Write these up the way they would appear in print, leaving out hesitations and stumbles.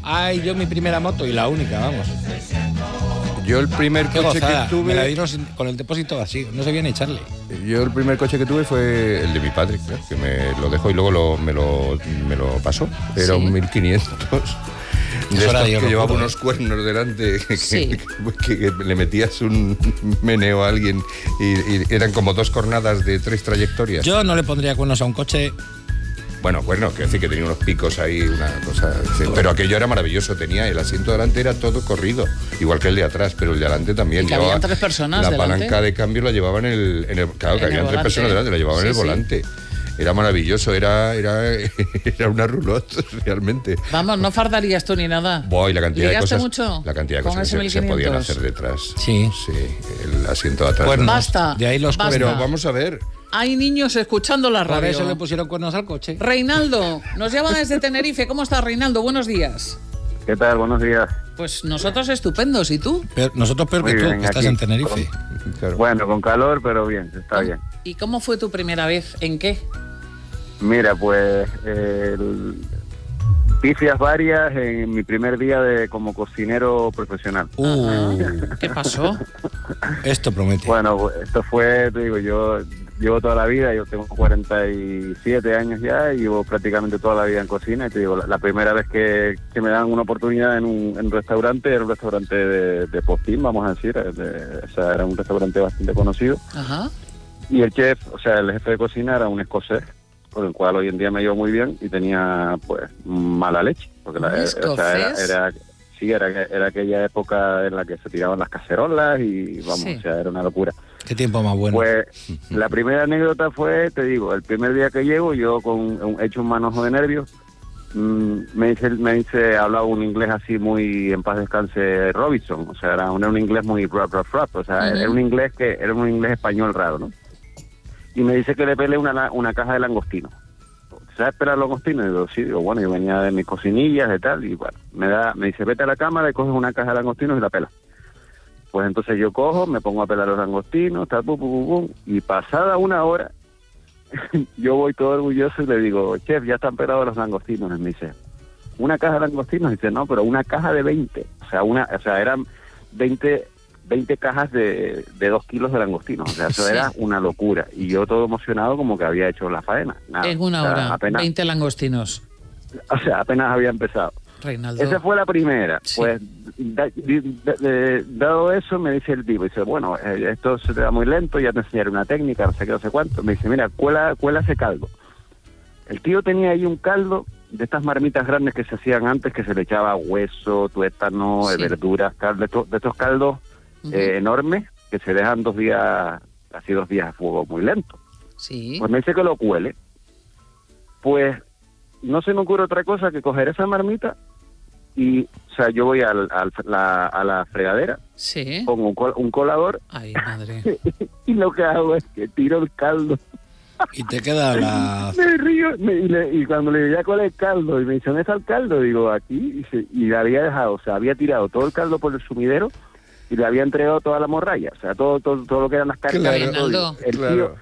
Ay, yo mi primera moto y la única, vamos. Yo el primer coche que tuve... Me la dieron con el depósito vacío, no sabía ni echarle. Yo el primer coche que tuve fue el de mi padre, claro, que me lo dejó y luego me lo pasó. Era un 1500. De estos que llevaba unos cuernos delante, que le metías un meneo a alguien y eran como 2 cornadas de 3 trayectorias. Yo no le pondría cuernos a un coche. Bueno, quiero decir que tenía unos picos ahí, una cosa... Sí, pero aquello era maravilloso, tenía el asiento delante era todo corrido, igual que el de atrás, pero el de delante también. Y habían 3 personas la delante. palanca de cambio la llevaban en el claro, que habían 3 personas delante, la llevaban en el volante. Era maravilloso, era una roulotte, realmente. Vamos, no fardarías tú ni nada. Voy, la cantidad de cosas, mucho? La cantidad de cosas que se podían hacer detrás. Sí. Sí, el asiento de atrás. Pues basta. De ahí los basta. Pero vamos a ver. Hay niños escuchando la radio. Por eso le pusieron cuernos al coche. Reinaldo, nos llama desde Tenerife. ¿Cómo estás, Reinaldo? Buenos días. ¿Qué tal? Buenos días. Pues nosotros estupendos, ¿y tú? Nosotros peor que tú, que estás en Tenerife. Claro. Bueno, con calor, pero bien, está bien. ¿Y cómo fue tu primera vez? ¿En qué? Mira, pues pifias varias en mi primer día como cocinero profesional. ¿Qué pasó? Esto promete. Bueno, esto fue, te digo, yo llevo toda la vida, yo tengo 47 años ya y llevo prácticamente toda la vida en cocina y te digo, la primera vez que me dan una oportunidad en un restaurante, era un restaurante de postín, vamos a decir, o sea, era un restaurante bastante conocido. Ajá. Y el chef, o sea, el jefe de cocina era un escocés, con el cual hoy en día me llevo muy bien y tenía, pues, mala leche. Porque o sea, era aquella época en la que se tiraban las cacerolas y, vamos, o sea, era una locura. Qué tiempo más bueno. Pues, la primera anécdota fue, te digo, el primer día que llego, yo hecho un manojo de nervios, me dice, hablaba un inglés así muy, en paz descanse, Robinson, o sea, era un inglés muy rap, o sea, era un inglés español raro, ¿no? Y me dice que le pele una caja de langostinos. ¿Sabes pelar langostinos? Y digo, sí, bueno, yo venía de mis cocinillas, de tal, y bueno, me dice, vete a la cámara y coges una caja de langostinos y la pelas. Pues entonces yo cojo, me pongo a pelar los langostinos, tal, y pasada una hora, yo voy todo orgulloso y le digo, chef, ya están pelados los langostinos. Y me dice, ¿una caja de langostinos? Y dice, no, pero una caja de 20. O sea, eran 20 cajas de 2 kilos de langostinos. O sea, eso era una locura. Y yo todo emocionado como que había hecho la faena. Nada, en una hora, apenas, 20 langostinos. O sea, apenas había empezado. Reinaldo. Esa fue la primera. Sí. Pues, dado eso, me dice el tipo, dice, bueno, esto se te da muy lento, ya te enseñaré una técnica, no sé qué, no sé cuánto. Me dice, mira, cuela ese caldo. El tío tenía ahí un caldo de estas marmitas grandes que se hacían antes, que se le echaba hueso, tuétano, verduras, de estos caldos enormes, que se dejan 2 días, así 2 días a fuego muy lento. Sí. Pues me dice que lo cuele. Pues no se me ocurre otra cosa que coger esa marmita y, o sea, yo voy a la fregadera, pongo un colador. Ay, madre. Y lo que hago es que tiro el caldo. Y te queda la... Me río, y cuando le digo, ya cuál es el caldo, y me dice, ¿dónde está el caldo? Digo, aquí, y le había dejado, o sea, había tirado todo el caldo por el sumidero y le había entregado toda la morralla, o sea, todo lo que eran las carnes. Claro, tío,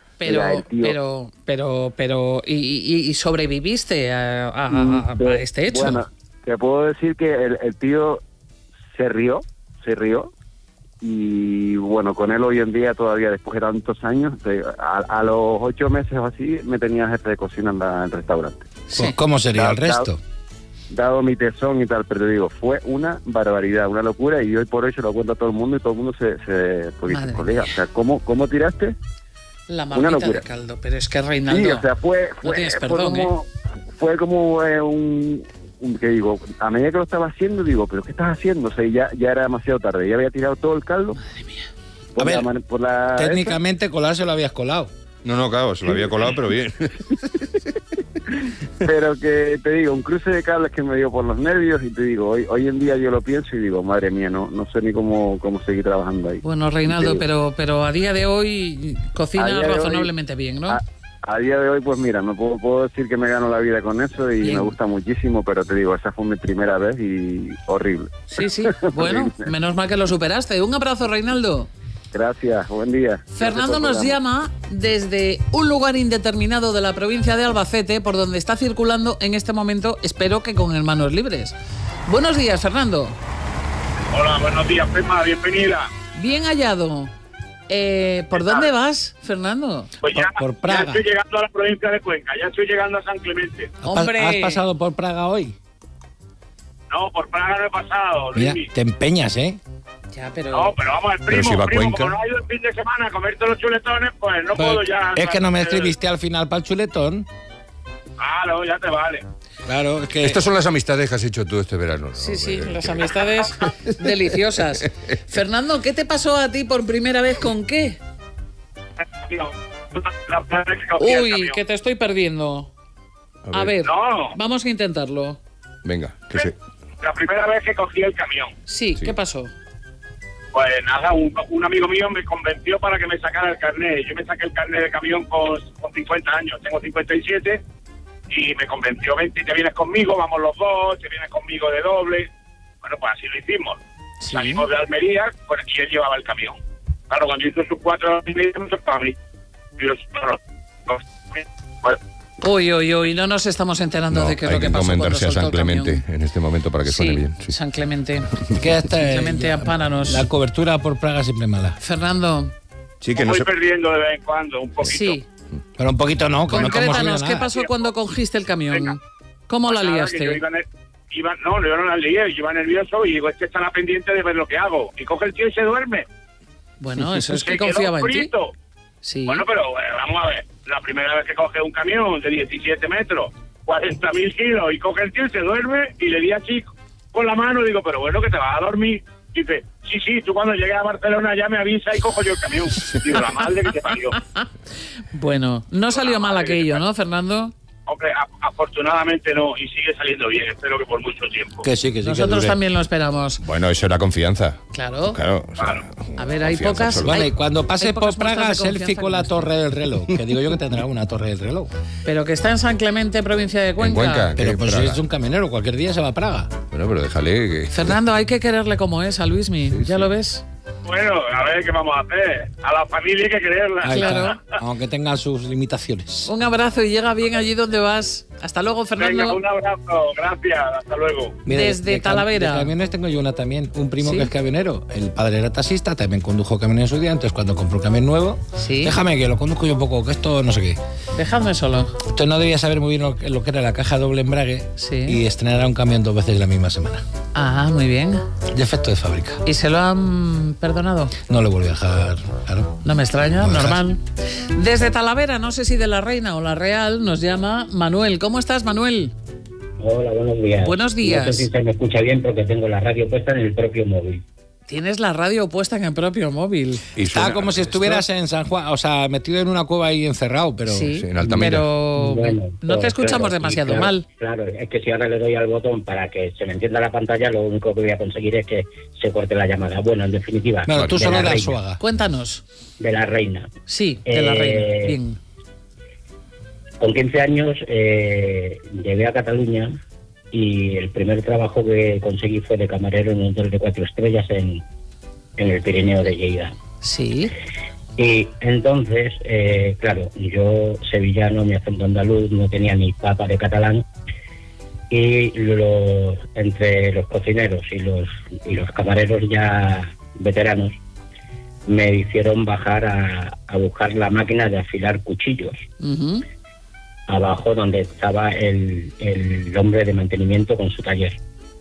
pero, ¿y sobreviviste a este hecho? Bueno, te puedo decir que el tío se rió, y bueno, con él hoy en día todavía, después de tantos años, a los 8 meses o así, me tenía jefe de cocina en el restaurante. Sí. Pues, ¿cómo sería el resto? Dado mi tesón y tal, pero te digo, fue una barbaridad, una locura, y hoy por hoy se lo cuento a todo el mundo y todo el mundo porque dice, colega, o sea, ¿cómo tiraste? La marmita de caldo, pero es que Reinaldo, sí, o sea, no tienes perdón, fue como que digo, a medida que lo estaba haciendo, digo, ¿pero qué estás haciendo? O sea, ya era demasiado tarde, ya había tirado todo el caldo. Madre mía. Técnicamente colarse lo habías colado. No, claro, se lo había colado, pero bien. Pero que te digo, un cruce de cables que me dio por los nervios, y te digo, hoy en día yo lo pienso y digo, madre mía, no sé ni cómo seguir trabajando ahí. Bueno, Reinaldo, pero a día de hoy cocina razonablemente bien, ¿no? A día de hoy, pues mira, no puedo decir que me gano la vida con eso y me gusta muchísimo, pero te digo, esa fue mi primera vez y horrible. Sí, bueno, menos mal que lo superaste. Un abrazo, Reinaldo. Gracias, buen día. Fernando nos llama desde un lugar indeterminado de la provincia de Albacete, por donde está circulando en este momento, espero que con manos libres. Buenos días, Fernando. Hola, buenos días, Prima, bienvenida. Bien hallado. ¿Por dónde vas, Fernando? Pues ya, por Praga. Ya estoy llegando a la provincia de Cuenca, ya estoy llegando a San Clemente. Hombre. ¿Has pasado por Praga hoy? No, por Praga no he pasado, Mira, Luis. te empeñas, ¿eh? Ya, pero... No, pero vamos, el primo, si va a primo, Cuenca. como no ha ido el fin de semana a comerte los chuletones, pues no puedo ya... Es que no me escribiste al final para el chuletón. Ah, no, ya te vale. Claro, es que... Estas son las amistades que has hecho tú este verano, ¿no? Sí, las amistades deliciosas. Fernando, ¿qué te pasó a ti por primera vez con qué? Uy, que te estoy perdiendo. A ver, No. vamos a intentarlo. Venga, que se... La primera vez que cogí el camión. Sí, ¿qué pasó? Pues nada, un amigo mío me convenció para que me sacara el carnet. Yo me saqué el carnet de camión con 50 años, tengo 57, y me convenció, vente, te vienes conmigo, vamos los dos, te vienes conmigo de doble. Bueno, pues así lo hicimos. Sí. Salimos de Almería, pues, y él llevaba el camión. Claro, cuando hizo sus 4 horas y media, me tocaba a mí. Y yo, Uy, no nos estamos enterando de qué es hay lo que que pasó cuando encomendarse a soltó San el camión. Clemente en este momento para que suene bien. Sí. San Clemente. que hasta San Clemente, apánanos. la cobertura por Praga siempre es mala. Fernando, Sí, que no voy se... perdiendo de vez en cuando, un poquito. sí, Pero un poquito no, que no hemos concrétanos, oído ¿qué nada. pasó cuando cogiste el camión? Venga. ¿Cómo la Pues nada, que yo liaste? yo no la lié, yo iba nervioso y digo, estará pendiente de ver lo que hago. Y coge el tío y se duerme. Bueno, eso es Se que quedó confiaba en ti. frito. Sí. Bueno, pero vamos a ver, la primera vez que coge un camión de 17 metros, 40.000 kilos, y coge el tío y se duerme, y le di así con la mano, digo, pero bueno, que te vas a dormir. Dice, sí, tú cuando llegues a Barcelona ya me avisa y cojo yo el camión. Digo, la madre que te parió. Bueno, no salió mal aquello, ¿no, Fernando? Hombre, afortunadamente no, y sigue saliendo bien, espero que por mucho tiempo. Que sí, que Nosotros dure. también lo esperamos. Bueno, eso era confianza. Claro. Claro. O sea, A ver, hay confianza pocas... absoluta. Bueno, hay- y cuando pase hay por pocas Praga, muestras de selfie confianza con la como torre del reloj. Que digo yo que tendrá una torre del reloj. Pero que está en San Clemente, provincia de Cuenca. Cuenca. Pero Que pues si Praga. es un camionero, cualquier día se va a Praga. Bueno, pero déjale que... Fernando, hay que quererle como es a Luismi. Sí, ¿Ya sí. lo ves? Bueno, a ver qué vamos a hacer. A la familia hay que quererla. Ahí Claro. está, aunque tenga sus limitaciones. Un abrazo y llega bien allí donde vas. Hasta luego, Venga, Fernando. un abrazo, gracias, hasta luego. Desde Talavera. De camiones tengo yo una también. Un primo ¿Sí? que es camionero. El padre era taxista, también condujo camión en su día. Entonces, cuando compró un camión nuevo, Sí. déjame que lo conduzco yo un poco, que esto no sé qué. Dejadme solo. Usted no debía saber muy bien lo que era la caja doble embrague Sí. y estrenar un camión 2 veces la misma semana. Ah, muy bien. Defecto de fábrica. ¿Y se lo han perdonado? No le volví a dejar, claro. No me extraña, No dejas. normal. Desde Talavera, no sé si de la Reina o la Real, nos llama Manuel. ¿Cómo estás, Manuel? Hola, buenos días. Buenos días. No sé si se me escucha bien porque tengo la radio puesta en el propio móvil. Tienes la radio puesta en el propio móvil. Y Está suena- como si estuvieras en San Juan, o sea, metido en una cueva ahí encerrado, pero... Sí, sí, en Altamira. pero Bueno, no te pues, escuchamos claro, demasiado claro, mal. Claro, es que si ahora le doy al botón para que se me encienda la pantalla, lo único que voy a conseguir es que se corte la llamada. Bueno, en definitiva, Bueno, tú de solo la das reina, suaga. Cuéntanos. de la reina. Sí, de la Reina. Bien. Con 15 años llegué a Cataluña y el primer trabajo que conseguí fue de camarero en un hotel de 4 estrellas en el Pirineo de Lleida. Sí. Y entonces, claro, yo sevillano, mi acento andaluz, no tenía ni papa de catalán, y entre los cocineros y los camareros ya veteranos me hicieron bajar a buscar la máquina de afilar cuchillos, Ujú. abajo donde estaba el hombre de mantenimiento con su taller.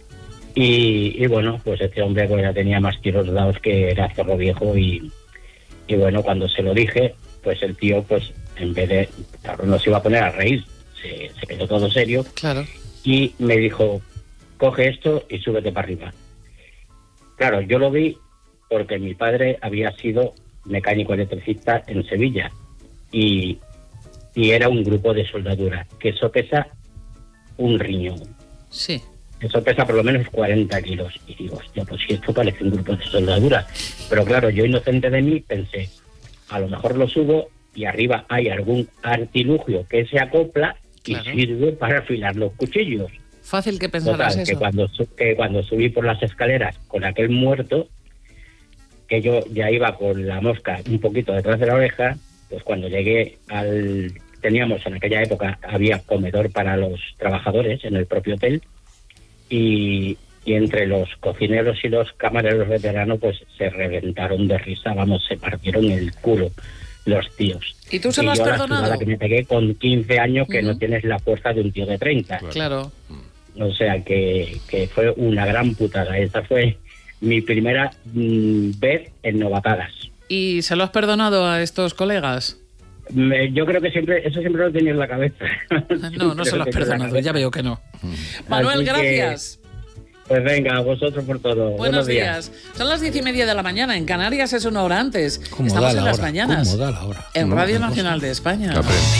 Y bueno, pues este hombre pues ya tenía más tiros dados que era zorro viejo y bueno, cuando se lo dije, pues el tío, pues en vez de, claro, no se iba a poner a reír, se quedó todo serio Claro. y me dijo, coge esto y súbete para arriba. Claro, yo lo vi porque mi padre había sido mecánico electricista en Sevilla y era un grupo de soldadura, que eso pesa un riñón. Sí. Eso pesa por lo menos 40 kilos. Y digo, hostia, pues si esto parece un grupo de soldadura. Pero claro, yo inocente de mí pensé, a lo mejor lo subo y arriba hay algún artilugio que se acopla y Claro. sirve para afilar los cuchillos. Fácil que pensarás Total, eso. que cuando subí por las escaleras con aquel muerto, que yo ya iba con la mosca un poquito detrás de la oreja, pues cuando llegué teníamos en aquella época, había comedor para los trabajadores en el propio hotel, y y entre los cocineros y los camareros veteranos pues se reventaron de risa, vamos, se partieron el culo los tíos. ¿Y tú se lo has perdonado? La que me pegué con 15 años que no tienes la fuerza de un tío de 30. Claro. O sea que fue una gran putada. Esa fue mi primera vez en novatadas. ¿Y se lo has perdonado a estos colegas? Yo creo que eso siempre lo tenía en la cabeza. No se lo has perdonado, ya veo que no. Manuel, gracias. Pues venga, a vosotros por todo. Buenos días. Son las 10:30 de la mañana. En Canarias es una hora antes. Estamos en las mañanas. ¿Cómo da la hora? En Radio Nacional de España.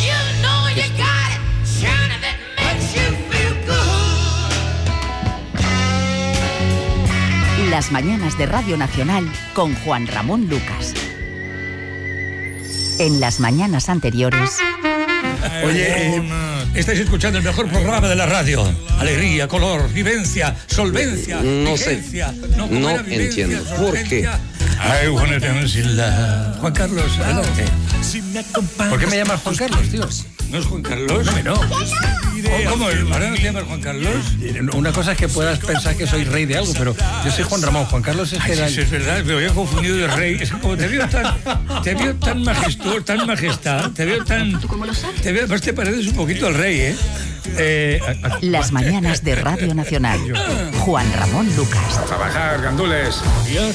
Las mañanas de Radio Nacional con Juan Ramón Lucas. En las mañanas anteriores... Oye, estáis escuchando el mejor programa de la radio. Alegría, color, vivencia, solvencia, vigencia. No entiendo. ¿Por qué? I wanna dance in love. Juan Carlos, adelante. ¿Por qué me llamas Juan Carlos, tío? ¿No es Juan Carlos? No. ¿Cómo? ¿Ahora no te llamas Juan Carlos? Una cosa es que puedas pensar que soy rey de algo, pero yo soy Juan Ramón. Juan Carlos es que era... Sí, es verdad, me había confundido de rey. Es que como te veo tan majestuoso, tan majestad, te veo tan... Además te pareces un poquito al rey, ¿eh? Las mañanas de Radio Nacional. Juan Ramón Lucas. A trabajar, gandules. Dios.